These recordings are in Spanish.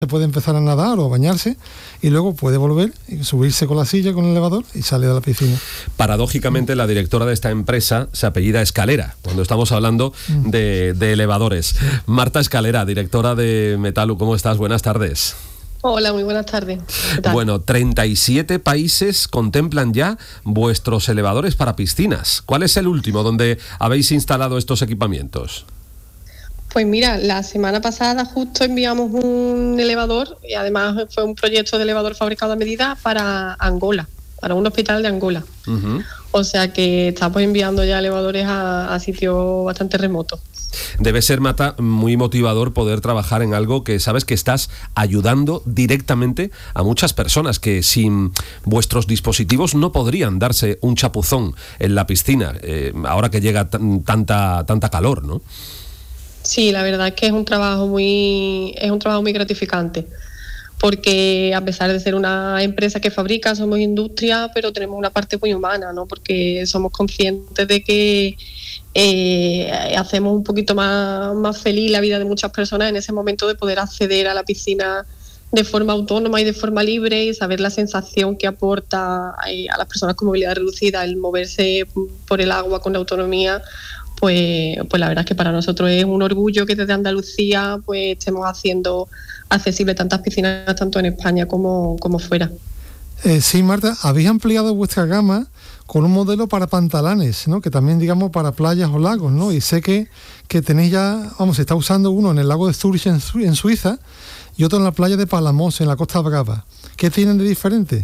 se puede empezar a nadar o bañarse y luego puede volver y subirse con la silla, con el elevador y sale de la piscina. Paradójicamente, la directora de esta empresa se apellida Escalera, cuando estamos hablando de elevadores. Marta Escalera, directora de Metalu, ¿cómo estás? Buenas tardes. Hola, muy buenas tardes. ¿Qué tal? Bueno, 37 países contemplan ya vuestros elevadores para piscinas. ¿Cuál es el último donde habéis instalado estos equipamientos? Pues mira, la semana pasada justo enviamos un elevador y además fue un proyecto de elevador fabricado a medida para Angola, para un hospital de Angola. Uh-huh. O sea que estamos enviando ya elevadores a sitios bastante remotos. Debe ser, Marta, muy motivador poder trabajar en algo que sabes que estás ayudando directamente a muchas personas que sin vuestros dispositivos no podrían darse un chapuzón en la piscina, ahora que llega tanta calor, ¿no? Sí, la verdad es que es un trabajo muy gratificante, porque a pesar de ser una empresa que fabrica, somos industria, pero tenemos una parte muy humana, ¿no? Porque somos conscientes de que hacemos un poquito más feliz la vida de muchas personas en ese momento de poder acceder a la piscina de forma autónoma y de forma libre y saber la sensación que aporta a las personas con movilidad reducida el moverse por el agua con autonomía. Pues la verdad es que para nosotros es un orgullo que desde Andalucía pues estemos haciendo accesible tantas piscinas tanto en España como fuera. Sí, Marta, habéis ampliado vuestra gama con un modelo para pantalanes, ¿no? Que también, digamos, para playas o lagos, ¿no? Y sé que tenéis ya, se está usando uno en el lago de Zurich en Suiza y otro en la playa de Palamos, en la Costa Brava. ¿Qué tienen de diferente?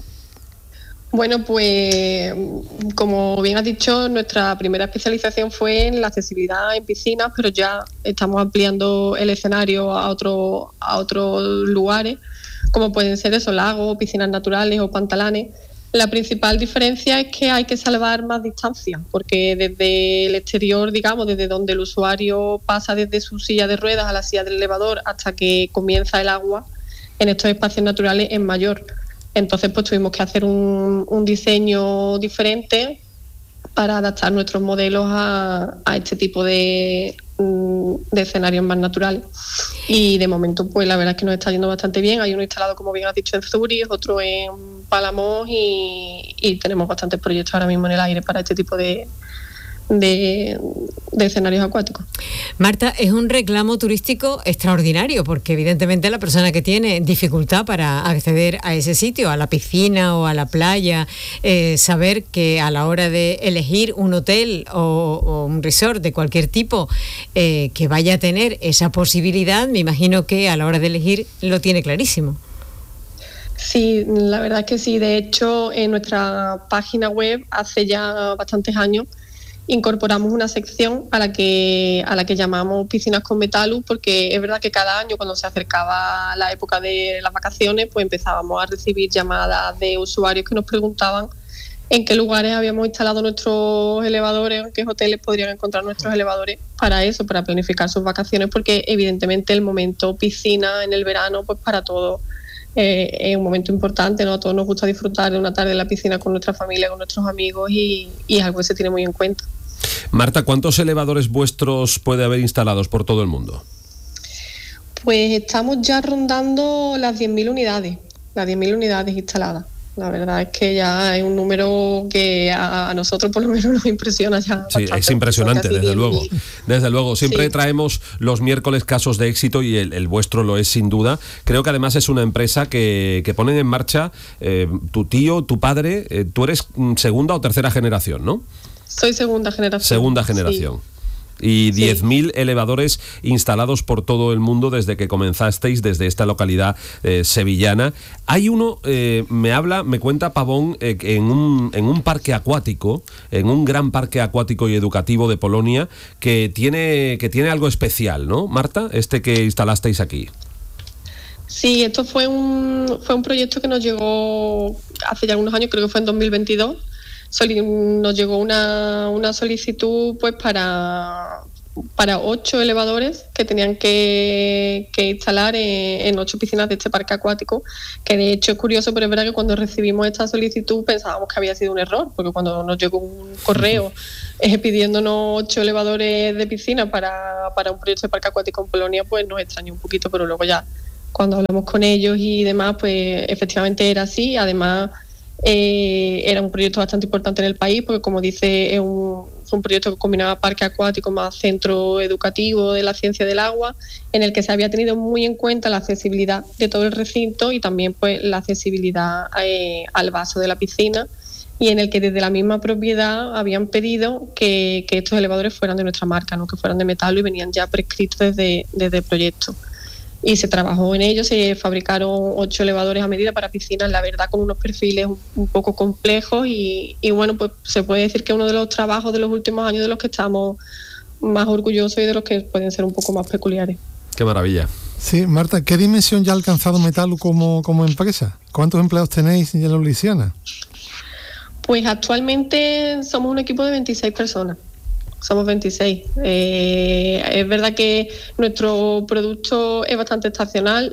Bueno, pues como bien has dicho, nuestra primera especialización fue en la accesibilidad en piscinas, pero ya estamos ampliando el escenario a otros lugares, como pueden ser esos lagos, piscinas naturales o pantalanes. La principal diferencia es que hay que salvar más distancia, porque desde el exterior, digamos, desde donde el usuario pasa desde su silla de ruedas a la silla del elevador hasta que comienza el agua, en estos espacios naturales es mayor. Entonces, pues tuvimos que hacer un diseño diferente para adaptar nuestros modelos a este tipo de escenarios más naturales. Y de momento, pues la verdad es que nos está yendo bastante bien. Hay uno instalado, como bien has dicho, en Zurich, otro en Palamos y tenemos bastantes proyectos ahora mismo en el aire para este tipo de escenarios acuáticos. Marta, es un reclamo turístico extraordinario porque evidentemente la persona que tiene dificultad para acceder a ese sitio, a la piscina o a la playa, saber que a la hora de elegir un hotel o un resort de cualquier tipo que vaya a tener esa posibilidad, me imagino que a la hora de elegir lo tiene clarísimo. Sí, la verdad es que sí. De hecho, en nuestra página web hace ya bastantes años incorporamos una sección a la que llamamos Piscinas con Metalu, porque es verdad que cada año cuando se acercaba la época de las vacaciones, pues empezábamos a recibir llamadas de usuarios que nos preguntaban en qué lugares habíamos instalado nuestros elevadores, en qué hoteles podrían encontrar nuestros elevadores para eso, para planificar sus vacaciones, porque evidentemente el momento piscina en el verano, pues para todos es un momento importante, ¿no? A todos nos gusta disfrutar de una tarde en la piscina con nuestra familia, con nuestros amigos y es algo que se tiene muy en cuenta. Marta, ¿cuántos elevadores vuestros puede haber instalados por todo el mundo? Pues estamos ya rondando las 10.000 unidades instaladas. La verdad es que ya es un número que a nosotros por lo menos nos impresiona ya. Sí, es impresionante, desde luego. Desde luego, siempre sí. Traemos los miércoles casos de éxito y el vuestro lo es sin duda. Creo que además es una empresa que ponen en marcha tu tío, tu padre, tú eres segunda o tercera generación, ¿no? Soy segunda generación. Segunda generación. Sí. Y 10.000 elevadores instalados por todo el mundo desde que comenzasteis, desde esta localidad sevillana. Hay uno, me cuenta Pavón, en un parque acuático, en un gran parque acuático y educativo de Polonia, que tiene algo especial, ¿no, Marta? Que instalasteis aquí. Sí, esto fue un proyecto que nos llegó hace ya algunos años, creo que fue en 2022. Nos llegó una solicitud pues para 8 elevadores que tenían que instalar en 8 piscinas de este parque acuático, que de hecho es curioso, pero es verdad que cuando recibimos esta solicitud pensábamos que había sido un error, porque cuando nos llegó un correo pidiéndonos 8 elevadores de piscina para un proyecto de parque acuático en Polonia, pues nos extrañó un poquito, pero luego ya cuando hablamos con ellos y demás, pues efectivamente era así. Además, era un proyecto bastante importante en el país, porque como dice, fue un proyecto que combinaba parque acuático más centro educativo de la ciencia del agua, en el que se había tenido muy en cuenta la accesibilidad de todo el recinto y también pues la accesibilidad al vaso de la piscina, y en el que desde la misma propiedad habían pedido que estos elevadores fueran de nuestra marca, no que fueran de Metalu, y venían ya prescritos desde el proyecto. Y se trabajó en ello, se fabricaron 8 elevadores a medida para piscinas, la verdad con unos perfiles un poco complejos y bueno, pues se puede decir que uno de los trabajos de los últimos años de los que estamos más orgullosos y de los que pueden ser un poco más peculiares. Qué maravilla. Sí, Marta, ¿qué dimensión ya ha alcanzado Metalu como empresa? ¿Cuántos empleados tenéis en la Luisiana? Pues actualmente somos un equipo de 26 personas. Somos 26. Es verdad que nuestro producto es bastante estacional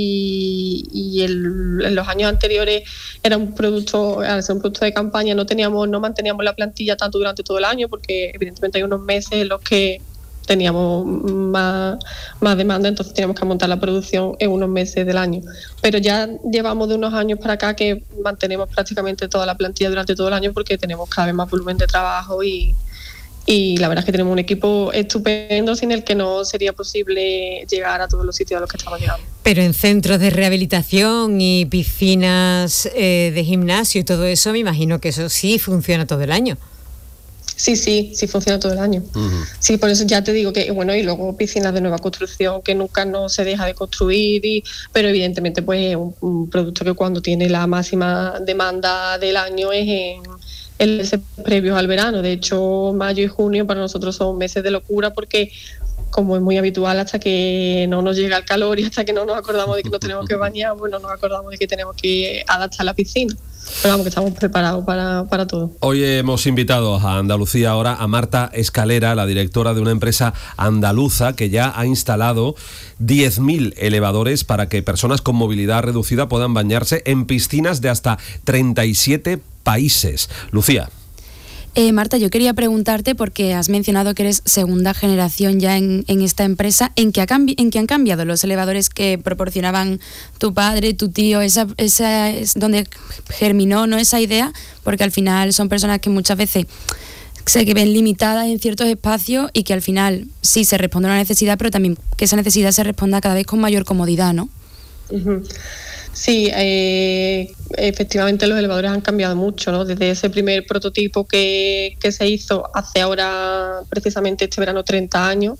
y en los años anteriores era un producto, al ser un producto de campaña, no manteníamos la plantilla tanto durante todo el año, porque evidentemente hay unos meses en los que teníamos más demanda, entonces teníamos que montar la producción en unos meses del año. Pero ya llevamos de unos años para acá que mantenemos prácticamente toda la plantilla durante todo el año, porque tenemos cada vez más volumen de trabajo y la verdad es que tenemos un equipo estupendo sin el que no sería posible llegar a todos los sitios a los que estamos llegando. Pero en centros de rehabilitación y piscinas de gimnasio y todo eso, me imagino que eso sí funciona todo el año. Sí funciona todo el año. Uh-huh. Sí, por eso ya te digo que, bueno, y luego piscinas de nueva construcción que nunca no se deja de construir, pero evidentemente pues es un producto que cuando tiene la máxima demanda del año es en meses previos al verano. De hecho, mayo y junio para nosotros son meses de locura, porque como es muy habitual, hasta que no nos llega el calor y hasta que no nos acordamos de que nos tenemos que bañar, pues no nos acordamos de que tenemos que adaptar la piscina. Pero vamos, que estamos preparados para todo. Hoy hemos invitado a Andalucía ahora a Marta Escalera, la directora de una empresa andaluza que ya ha instalado 10.000 elevadores para que personas con movilidad reducida puedan bañarse en piscinas de hasta 37 países. Lucía. Marta, yo quería preguntarte, porque has mencionado que eres segunda generación ya en esta empresa, ¿en qué han cambiado los elevadores que proporcionaban tu padre, tu tío? Esa es donde germinó, ¿no?, esa idea, porque al final son personas que muchas veces se ven limitadas en ciertos espacios y que al final sí se responde a una necesidad, pero también que esa necesidad se responda cada vez con mayor comodidad, ¿no? Uh-huh. Sí, efectivamente los elevadores han cambiado mucho, ¿no? Desde ese primer prototipo que se hizo hace ahora precisamente este verano 30 años,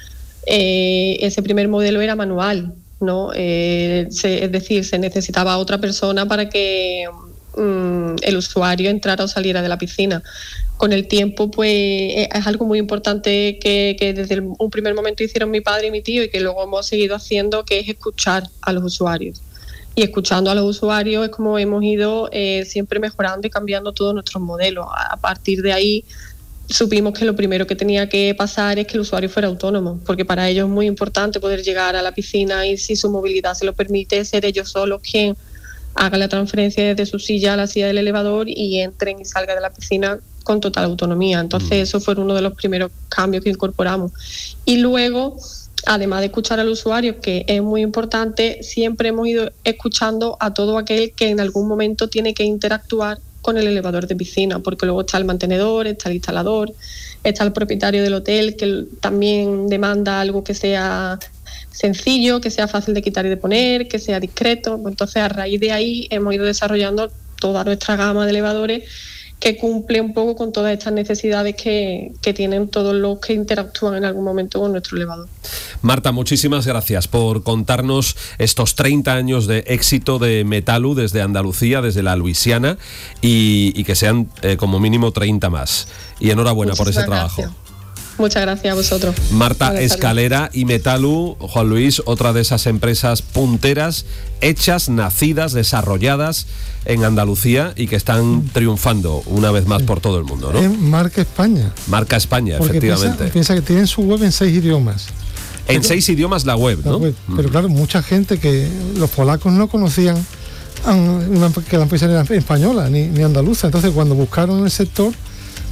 ese primer modelo era manual, ¿no? Es decir, se necesitaba otra persona para que el usuario entrara o saliera de la piscina. Con el tiempo, pues es algo muy importante que desde un primer momento hicieron mi padre y mi tío y que luego hemos seguido haciendo, que es escuchar a los usuarios. Y escuchando a los usuarios es como hemos ido siempre mejorando y cambiando todos nuestros modelos. A partir de ahí supimos que lo primero que tenía que pasar es que el usuario fuera autónomo, porque para ellos es muy importante poder llegar a la piscina y, si su movilidad se lo permite, ser ellos solos quien haga la transferencia desde su silla a la silla del elevador y entren y salgan de la piscina con total autonomía. Entonces eso fue uno de los primeros cambios que incorporamos. Y luego, además de escuchar al usuario, que es muy importante, siempre hemos ido escuchando a todo aquel que en algún momento tiene que interactuar con el elevador de piscina, porque luego está el mantenedor, está el instalador, está el propietario del hotel, que también demanda algo que sea sencillo, que sea fácil de quitar y de poner, que sea discreto. Entonces, a raíz de ahí hemos ido desarrollando toda nuestra gama de elevadores que cumple un poco con todas estas necesidades que tienen todos los que interactúan en algún momento con nuestro elevador. Marta, muchísimas gracias por contarnos estos 30 años de éxito de Metalu desde Andalucía, desde la Luisiana, y que sean como mínimo 30 más. Y enhorabuena por ese trabajo. Muchas gracias a vosotros. Marta Escalera y Metalu, Juan Luis, otra de esas empresas punteras, hechas, nacidas, desarrolladas en Andalucía y que están triunfando una vez más por todo el mundo, ¿no? Marca España. Marca España, porque efectivamente. Piensa que tienen su web en 6 idiomas. En 6 idiomas la web, ¿no? Pero claro, mucha gente que los polacos no conocían que la empresa era española ni andaluza. Entonces, cuando buscaron el sector,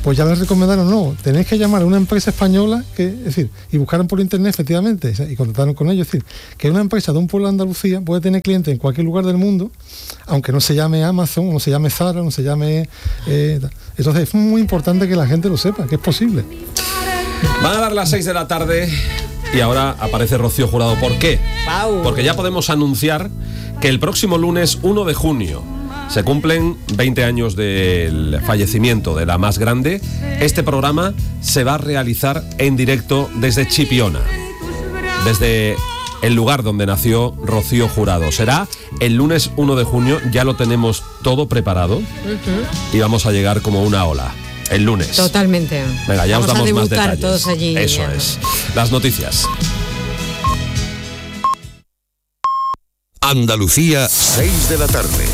pues ya les recomendaron, no, tenéis que llamar a una empresa española, es decir, y buscaron por internet efectivamente, y contactaron con ellos, es decir, que una empresa de un pueblo de Andalucía puede tener clientes en cualquier lugar del mundo, aunque no se llame Amazon, no se llame Zara, no se llame... entonces es muy importante que la gente lo sepa, que es posible. Van a dar las 6 de la tarde y ahora aparece Rocío Jurado. ¿Por qué? Porque ya podemos anunciar que el próximo lunes 1 de junio se cumplen 20 años del fallecimiento de la más grande. Este programa se va a realizar en directo desde Chipiona, desde el lugar donde nació Rocío Jurado. Será el lunes 1 de junio, ya lo tenemos todo preparado y vamos a llegar como una ola. El lunes. Totalmente. Venga, ya vamos os damos a más debutar detalles. todos allí. Eso ya. es. Las noticias. Andalucía, 6 de la tarde.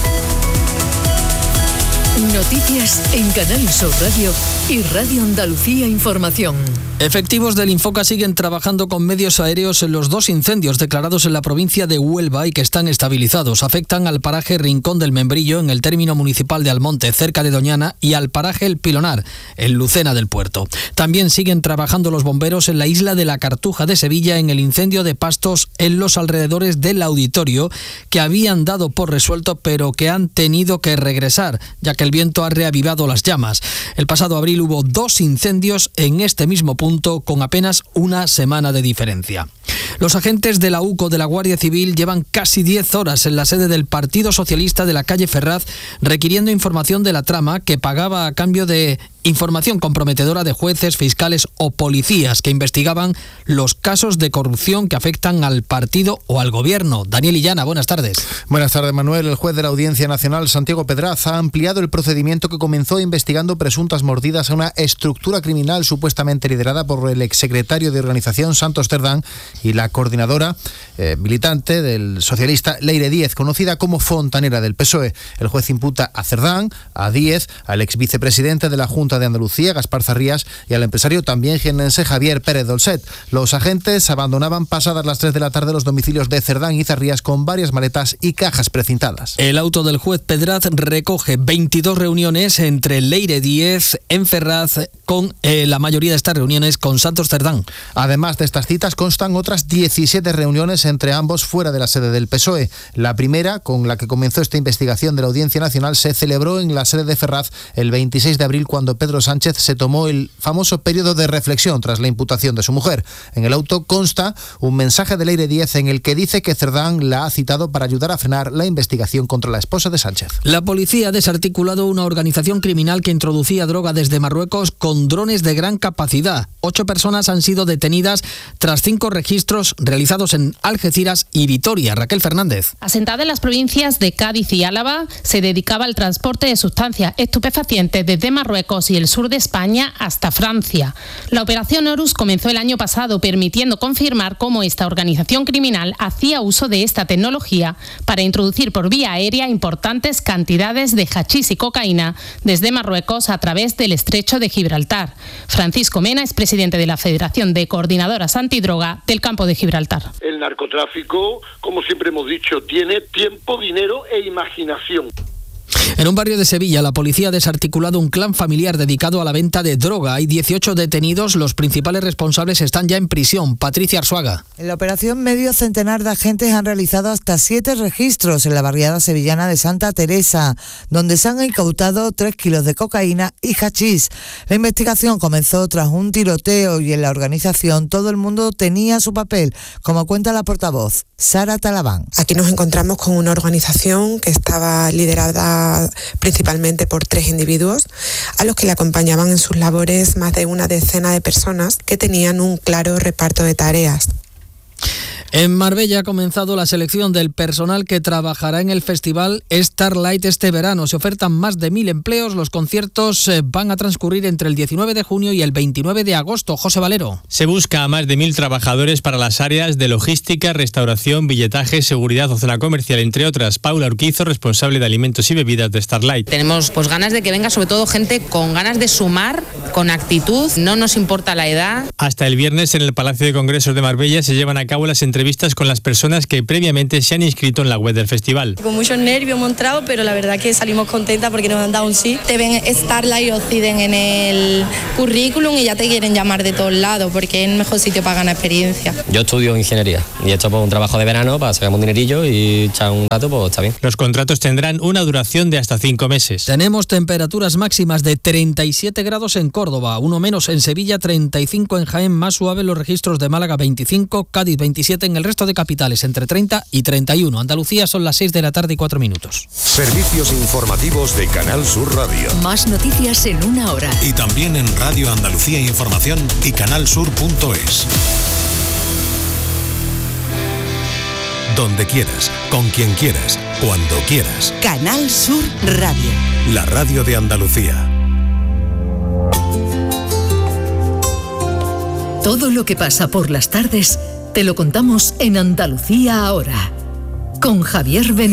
Noticias en Canal Sur Radio y Radio Andalucía Información. Efectivos del Infoca siguen trabajando con medios aéreos en los 2 incendios declarados en la provincia de Huelva y que están estabilizados. Afectan al paraje Rincón del Membrillo, en el término municipal de Almonte, cerca de Doñana, y al paraje El Pilonar, en Lucena del Puerto. También siguen trabajando los bomberos en la isla de la Cartuja de Sevilla, en el incendio de pastos en los alrededores del auditorio, que habían dado por resuelto, pero que han tenido que regresar, ya que el viento ha reavivado las llamas. El pasado abril hubo 2 incendios en este mismo punto, con apenas una semana de diferencia. Los agentes de la UCO de la Guardia Civil llevan casi 10 horas en la sede del Partido Socialista de la calle Ferraz requiriendo información de la trama que pagaba a cambio de información comprometedora de jueces, fiscales o policías que investigaban los casos de corrupción que afectan al partido o al gobierno. Daniel Illana, buenas tardes. Buenas tardes, Manuel. El juez de la Audiencia Nacional, Santiago Pedraz, ha ampliado el procedimiento que comenzó investigando presuntas mordidas a una estructura criminal supuestamente liderada por el exsecretario de organización Santos Cerdán y la coordinadora militante del socialista Leire Díez, conocida como fontanera del PSOE. El juez imputa a Cerdán, a Díez, al exvicepresidente de la Junta de Andalucía, Gaspar Zarrías, y al empresario también jiennense Javier Pérez Dolcet. Los agentes abandonaban pasadas las 3 de la tarde los domicilios de Cerdán y Zarrías con varias maletas y cajas precintadas. El auto del juez Pedraz recoge 22 reuniones entre Leire Díez en Ferraz, con la mayoría de estas reuniones con Santos Cerdán. Además de estas citas constan otras 17 reuniones entre ambos fuera de la sede del PSOE. La primera, con la que comenzó esta investigación de la Audiencia Nacional, se celebró en la sede de Ferraz el 26 de abril, cuando Pedro Sánchez se tomó el famoso periodo de reflexión tras la imputación de su mujer. En el auto consta un mensaje de Leire Díez en el que dice que Cerdán la ha citado para ayudar a frenar la investigación contra la esposa de Sánchez. La policía ha desarticulado una organización criminal que introducía droga desde Marruecos con drones de gran capacidad. 8 personas han sido detenidas tras 5 registros realizados en Algeciras y Vitoria. Raquel Fernández. Asentada en las provincias de Cádiz y Álava, se dedicaba al transporte de sustancias estupefacientes desde Marruecos y el sur de España hasta Francia. La operación Horus comenzó el año pasado, permitiendo confirmar cómo esta organización criminal hacía uso de esta tecnología para introducir por vía aérea importantes cantidades de hachís y cocaína desde Marruecos a través del estrecho de Gibraltar. Francisco Mena es presidente de la Federación de Coordinadoras Antidroga del Campo de Gibraltar. El narcotráfico, como siempre hemos dicho, tiene tiempo, dinero e imaginación. En un barrio de Sevilla, la policía ha desarticulado un clan familiar dedicado a la venta de droga. Hay 18 detenidos, los principales responsables están ya en prisión. Patricia Arzuaga. En la operación, medio centenar de agentes han realizado hasta 7 registros en la barriada sevillana de Santa Teresa, donde se han incautado 3 kilos de cocaína y hachís. La investigación comenzó tras un tiroteo y en la organización todo el mundo tenía su papel, como cuenta la portavoz, Sara Talabán. Aquí nos encontramos con una organización que estaba liderada principalmente por 3 individuos, a los que le acompañaban en sus labores más de una decena de personas que tenían un claro reparto de tareas. En Marbella ha comenzado la selección del personal que trabajará en el festival Starlight este verano. Se ofertan más de 1.000 empleos. Los conciertos van a transcurrir entre el 19 de junio y el 29 de agosto. José Valero. Se busca a más de 1.000 trabajadores para las áreas de logística, restauración, billetaje, seguridad o zona comercial, entre otras. Paula Urquizo, responsable de alimentos y bebidas de Starlight. Tenemos ganas de que venga sobre todo gente con ganas de sumar, con actitud, no nos importa la edad. Hasta el viernes en el Palacio de Congresos de Marbella se llevan a cabo las entrevistas entrevistas con las personas que previamente se han inscrito en la web del festival. Con muchos nervios hemos entrado, pero la verdad que salimos contentas porque nos han dado un sí. Te ven Starlight Occident en el currículum y ya te quieren llamar de todos lados porque es el mejor sitio para ganar experiencia. Yo estudio ingeniería y he hecho un trabajo de verano para sacarme un dinerillo y echar un rato, pues está bien. Los contratos tendrán una duración de hasta 5 meses. Tenemos temperaturas máximas de 37 grados en Córdoba, uno menos en Sevilla, 35 en Jaén, más suave los registros de Málaga 25, Cádiz 27, en el resto de capitales entre 30 y 31. Andalucía son las 6 de la tarde y 4 minutos. Servicios informativos de Canal Sur Radio. Más noticias en una hora. Y también en Radio Andalucía Información y canalsur.es. Donde quieras, con quien quieras, cuando quieras. Canal Sur Radio. La radio de Andalucía. Todo lo que pasa por las tardes te lo contamos en Andalucía ahora, con Javier Benítez.